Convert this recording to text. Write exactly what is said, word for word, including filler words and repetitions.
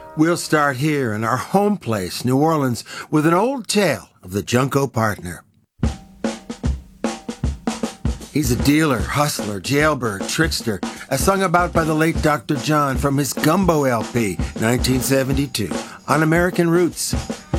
We'll start here in our home place, New Orleans, with an old tale of the Junco Partner. He's a dealer, hustler, jailbird, trickster, as sung about by the late Doctor John from his Gumbo L P, nineteen seventy-two, on American Roots.